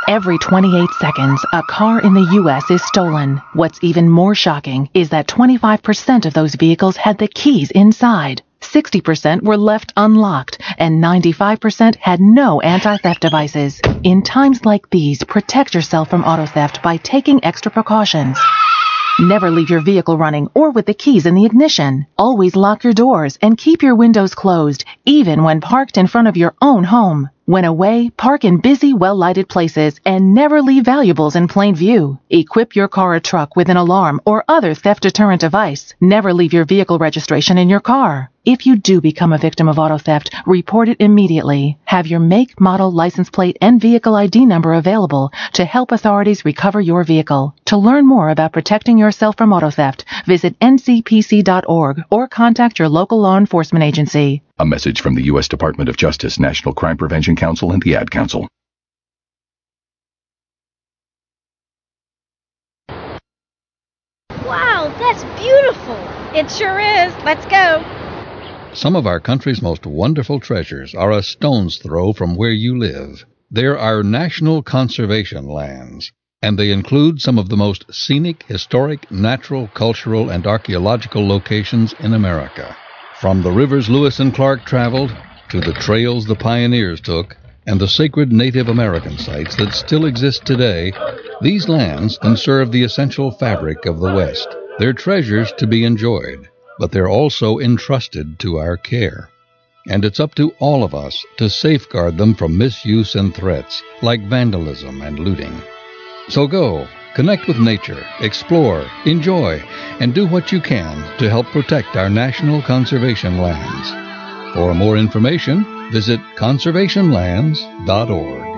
Every 28 seconds, a car in the U.S. is stolen. What's even more shocking is that 25% of those vehicles had the keys inside. 60% were left unlocked, and 95% had no anti-theft devices. In times like these, protect yourself from auto theft by taking extra precautions. Never leave your vehicle running or with the keys in the ignition. Always lock your doors and keep your windows closed, even when parked in front of your own home. When away, park in busy, well-lighted places and never leave valuables in plain view. Equip your car or truck with an alarm or other theft deterrent device. Never leave your vehicle registration in your car. If you do become a victim of auto theft, report it immediately. Have your make, model, license plate, and vehicle ID number available to help authorities recover your vehicle. To learn more about protecting yourself from auto theft, visit ncpc.org or contact your local law enforcement agency. A message from the U.S. Department of Justice, National Crime Prevention Council, and the Ad Council. Wow, that's beautiful. It sure is. Let's go. Some of our country's most wonderful treasures are a stone's throw from where you live. They're our national conservation lands, and they include some of the most scenic, historic, natural, cultural, and archaeological locations in America. From the rivers Lewis and Clark traveled, to the trails the pioneers took, and the sacred Native American sites that still exist today, these lands can serve the essential fabric of the West. They're treasures to be enjoyed, but they're also entrusted to our care. And it's up to all of us to safeguard them from misuse and threats, like vandalism and looting. So go, connect with nature, explore, enjoy, and do what you can to help protect our national conservation lands. For more information, visit conservationlands.org.